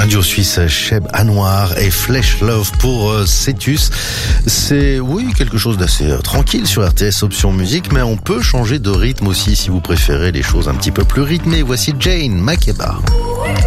duo suisse, Cheb Anwar et Flesh Love pour Cetus. C'est, oui, quelque chose d'assez tranquille sur RTS Option Musique, mais on peut changer de rythme aussi si vous préférez les choses un petit peu plus rythmées. Voici Jane Makeba.